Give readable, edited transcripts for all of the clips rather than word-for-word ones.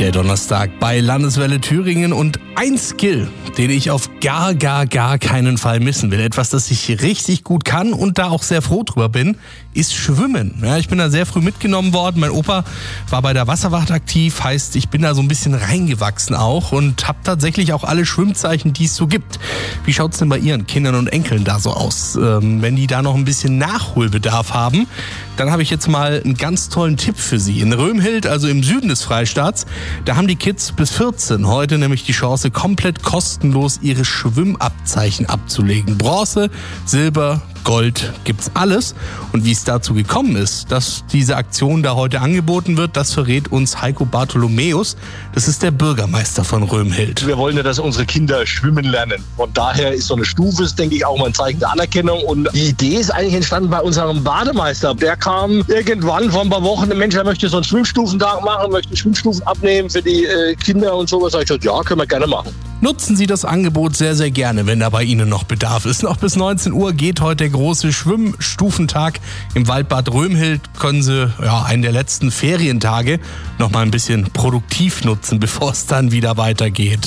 Donnerstag bei Landeswelle Thüringen und ein Skill, den ich auf gar keinen Fall missen will. Etwas, das ich richtig gut kann und da auch sehr froh drüber bin, ist Schwimmen. Ja, ich bin da sehr früh mitgenommen worden. Mein Opa war bei der Wasserwacht aktiv, heißt, ich bin da so ein bisschen reingewachsen auch und habe tatsächlich auch alle Schwimmzeichen, die es so gibt. Wie schaut's denn bei Ihren Kindern und Enkeln da so aus? Wenn die da noch ein bisschen Nachholbedarf haben, dann habe ich jetzt mal einen ganz tollen Tipp für Sie. In Römhild, also im Süden des Freistaats, da haben die Kids bis 14 heute nämlich die Chance, komplett kostenlos ihre Schwimmabzeichen abzulegen. Bronze, Silber, Gold, gibt's alles. Und wie es dazu gekommen ist, dass diese Aktion da heute angeboten wird, das verrät uns Heiko Bartholomäus. Das ist der Bürgermeister von Römhild. Wir wollen ja, dass unsere Kinder schwimmen lernen. Von daher ist so eine Stufe, denke ich, auch mal ein Zeichen der Anerkennung. Und die Idee ist eigentlich entstanden bei unserem Bademeister. Der kam irgendwann vor ein paar Wochen, Mensch, er möchte so einen Schwimmstufentag machen, möchte Schwimmstufen abnehmen für die Kinder und sowas. Da habe ich gesagt, ja, können wir gerne machen. Nutzen Sie das Angebot sehr, sehr gerne, wenn da bei Ihnen noch Bedarf ist. Noch bis 19 Uhr geht heute der große Schwimmstufentag im Waldbad Römhild. Können Sie einen der letzten Ferientage noch mal ein bisschen produktiv nutzen, bevor es dann wieder weitergeht.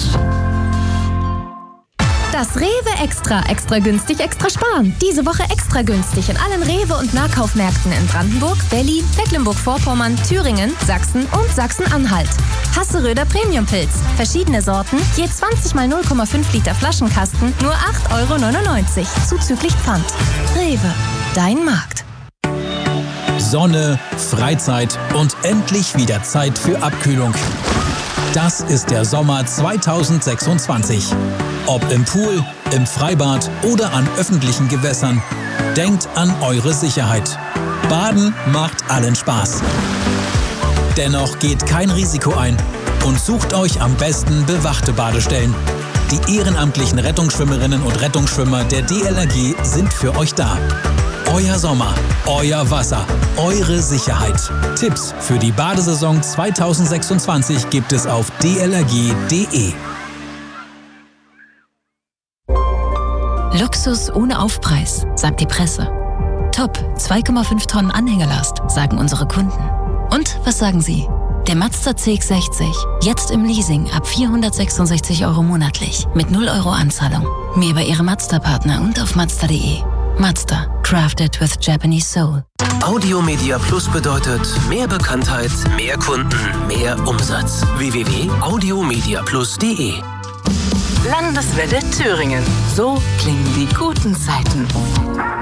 Das Rewe Extra günstig, extra sparen. Diese Woche extra günstig in allen Rewe- und Nahkaufmärkten in Brandenburg, Berlin, Mecklenburg-Vorpommern, Thüringen, Sachsen und Sachsen-Anhalt. Hasseröder Premiumpilz. Verschiedene Sorten, je 20 mal 0,5 Liter Flaschenkasten, nur 8,99 € zuzüglich Pfand. Rewe, dein Markt. Sonne, Freizeit und endlich wieder Zeit für Abkühlung. Das ist der Sommer 2026. Ob im Pool, im Freibad oder an öffentlichen Gewässern, denkt an eure Sicherheit. Baden macht allen Spaß. Dennoch geht kein Risiko ein und sucht euch am besten bewachte Badestellen. Die ehrenamtlichen Rettungsschwimmerinnen und Rettungsschwimmer der DLRG sind für euch da. Euer Sommer, euer Wasser, eure Sicherheit. Tipps für die Badesaison 2026 gibt es auf dlrg.de. Luxus ohne Aufpreis, sagt die Presse. Top, 2,5 Tonnen Anhängerlast, sagen unsere Kunden. Und was sagen Sie? Der Mazda CX-60, jetzt im Leasing ab 466 € monatlich, mit 0 € Anzahlung. Mehr bei Ihrem Mazda-Partner und auf Mazda.de. Mazda, crafted with Japanese soul. Audio Media Plus bedeutet mehr Bekanntheit, mehr Kunden, mehr Umsatz. www.audiomediaplus.de. Landeswelle Thüringen. So klingen die guten Zeiten.